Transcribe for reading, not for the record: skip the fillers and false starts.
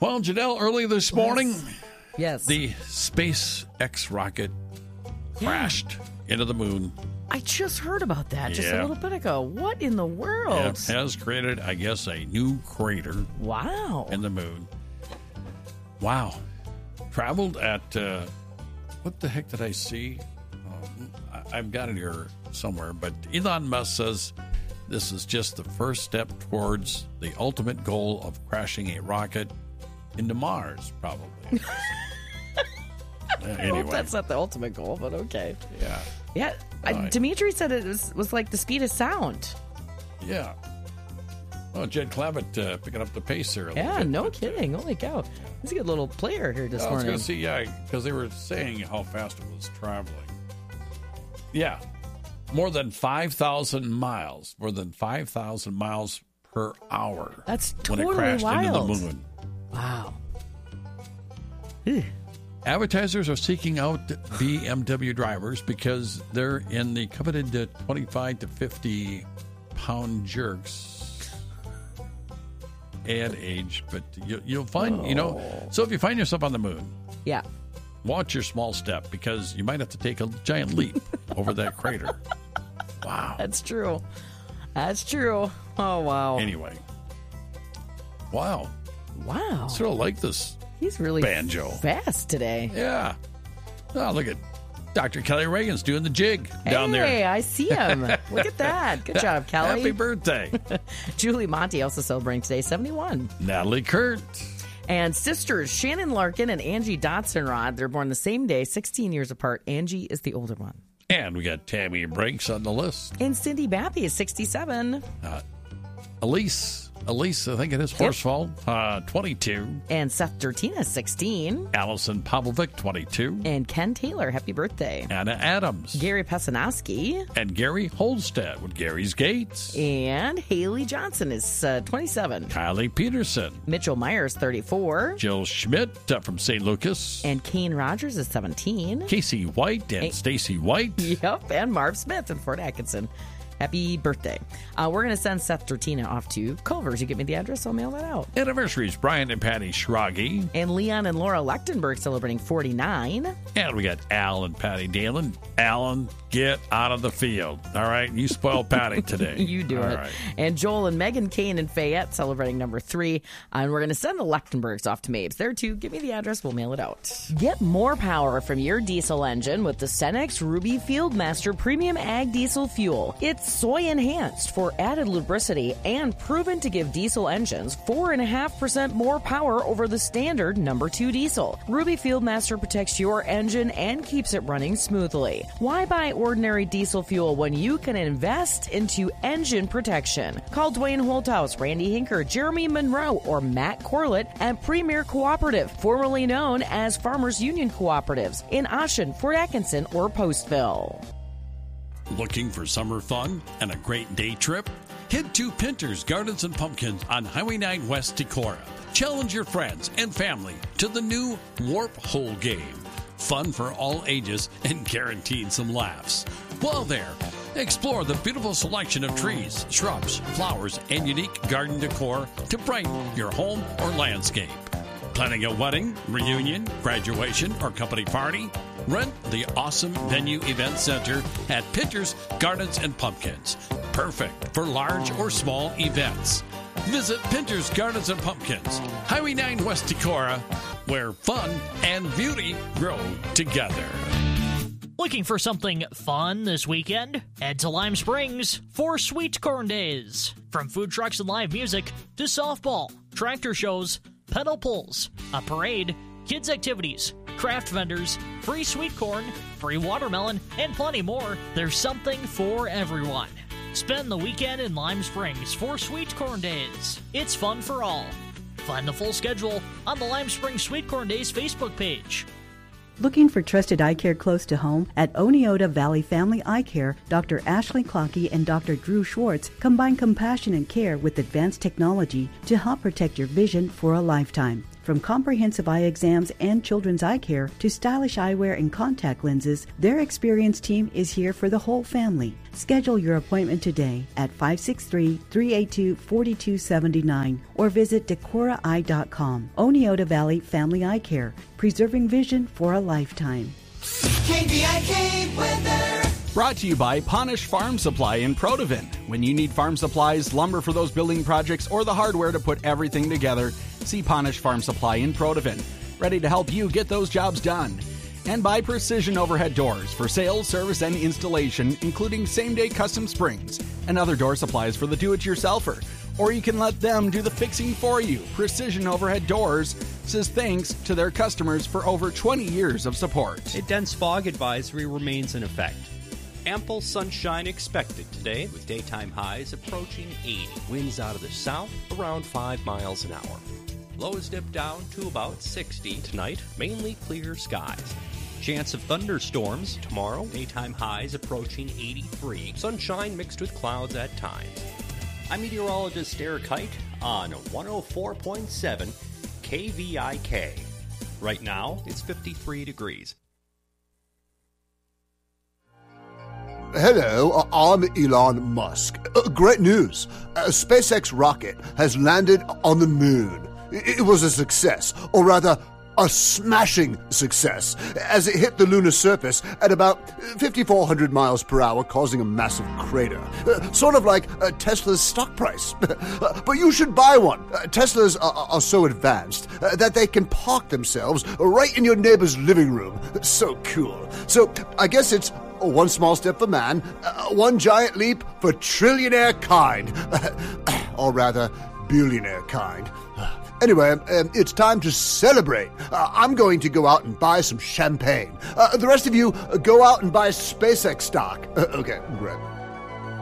Well, Janelle, early this morning, Yes. the SpaceX rocket crashed into the moon. I just heard about that just a Yeah. little bit ago. What in the world? It has created, I guess, a new crater Wow. in the moon. Wow. Traveled at, what the heck did I see? I've got it here somewhere, but Elon Musk says this is just the first step towards the ultimate goal of crashing a rocket into Mars, probably. I Anyway, hope that's not the ultimate goal, but okay. yeah. Yeah. Dimitri said it was like the speed of sound. Yeah. Oh, Jed Clavitt picking up the pace here a little Yeah, bit. no but, kidding. Holy cow. He's a good little player here this I was morning. going to see, yeah, because they were saying how fast it was traveling. Yeah. More than 5,000 miles. More than 5,000 miles per hour. That's when totally it crashed wild. into the moon. Wow. Ugh. Advertisers are seeking out BMW drivers because they're in the coveted 25 to 50 pound jerks ad age. But you'll find, so if you find yourself on the moon, Yeah. watch your small step because you might have to take a giant leap over that crater. Wow. That's true. That's true. Oh, wow. Anyway. Wow. Wow. Sort of like this. He's really banjo. fast today. Yeah. Oh, look at Dr. Kelly Reagan's doing the jig down there. Hey, I see him. Look at that. Good job, Kelly. Happy birthday. Julie Monty also celebrating today, 71. Natalie Kurt. And sisters Shannon Larkin and Angie Dotson-Rod, they're born the same day, 16 years apart. Angie is the older one. And we got Tammy Breaks on the list. And Cindy Bappy is 67. Elise, I think it is Horsfall, 22. And Seth Dertina, 16. Allison Pavlovic, 22. And Ken Taylor, happy birthday. Anna Adams. Gary Pesanowski. And Gary Holstead with Gary's Gates. And Haley Johnson is 27. Kylie Peterson. Mitchell Myers, 34. Jill Schmidt from St. Lucas. And Kane Rogers is 17. Casey White and Stacy White. Yep, and Marv Smith in Fort Atkinson. Happy birthday. We're going to send Seth Dertina off to Culver's. You give me the address, I'll mail that out. Anniversaries, Brian and Patty Schrage. And Leon and Laura Lechtenberg celebrating 49. And we got Al and Patty Dalen. Alan, get out of the field. All right? You spoiled Patty today. You do All it. right. And Joel and Megan Kane in Fayette celebrating number 3. And we're going to send the Lechtenbergs off to Mabes. There too. Give me the address. We'll mail it out. Get more power from your diesel engine with the Cenex Ruby Fieldmaster Premium Ag Diesel Fuel. It's soy enhanced for added lubricity and proven to give diesel engines 4.5% more power over the standard number 2 diesel. Ruby Fieldmaster protects your engine and keeps it running smoothly. Why buy ordinary diesel fuel when you can invest into engine protection? Call Dwayne Holthouse, Randy Hinker, Jeremy Monroe, or Matt Corlett at Premier Cooperative, formerly known as Farmers Union Cooperatives, in Ashen, Fort Atkinson, or Postville. Looking for summer fun and a great day trip? Head to Pinter's Gardens and Pumpkins on Highway 9 West Decorah. Challenge your friends and family to the new Warp Hole game. Fun for all ages and guaranteed some laughs. While there, explore the beautiful selection of trees, shrubs, flowers, and unique garden decor to brighten your home or landscape. Planning a wedding, reunion, graduation, or company party? Rent the awesome Venue Event Center at Pinter's Gardens and Pumpkins. Perfect for large or small events. Visit Pinter's Gardens and Pumpkins, Highway 9 West Decorah, where fun and beauty grow together. Looking for something fun this weekend? Head to Lime Springs for Sweet Corn Days. From food trucks and live music to softball, tractor shows, pedal pulls, a parade, kids' activities, craft vendors, free sweet corn, free watermelon, and plenty more. There's something for everyone. Spend the weekend in Lime Springs for Sweet Corn Days. It's fun for all. Find the full schedule on the Lime Springs Sweet Corn Days Facebook page. Looking for trusted eye care close to home? At Oneota Valley Family Eye Care, Dr. Ashley Clockey and Dr. Drew Schwartz combine compassion and care with advanced technology to help protect your vision for a lifetime. From comprehensive eye exams and children's eye care to stylish eyewear and contact lenses, their experienced team is here for the whole family. Schedule your appointment today at 563-382-4279 or visit decoraeye.com. Oneota Valley Family Eye Care, preserving vision for a lifetime. KVIK weather. Brought to you by Ponish Farm Supply in Protivin. When you need farm supplies, lumber for those building projects, or the hardware to put everything together, see Ponish Farm Supply in Protivin. Ready to help you get those jobs done. And by Precision Overhead Doors for sales, service, and installation, including same-day custom springs and other door supplies for the do-it-yourselfer. Or you can let them do the fixing for you. Precision Overhead Doors says thanks to their customers for over 20 years of support. A dense fog advisory remains in effect. Ample sunshine expected today with daytime highs approaching 80. Winds out of the south around 5 miles an hour. Lows dip down to about 60 tonight, mainly clear skies. Chance of thunderstorms tomorrow, daytime highs approaching 83. Sunshine mixed with clouds at times. I'm meteorologist Eric Height on 104.7 KVIK. Right now, it's 53 degrees. Hello, I'm Elon Musk. Great news. A SpaceX rocket has landed on the moon. It was a success, or rather, a smashing success, as it hit the lunar surface at about 5,400 miles per hour, causing a massive crater. Sort of like Tesla's stock price. But you should buy one. Teslas are so advanced that they can park themselves right in your neighbor's living room. So cool. So I guess it's one small step for man, one giant leap for trillionaire kind. Or rather, billionaire kind. Anyway, it's time to celebrate. I'm going to go out and buy some champagne. The rest of you, go out and buy SpaceX stock. Okay, great.